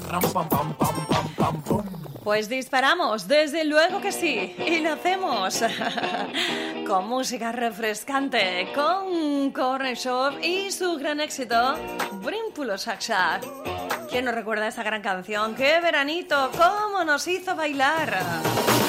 Pues disparamos, desde luego que sí, y lo hacemos con música refrescante, con Corner Shop y su gran éxito, Brimpulo Saksak. ¿Quién nos recuerda esta gran canción? ¡Qué veranito! ¡Cómo nos hizo bailar!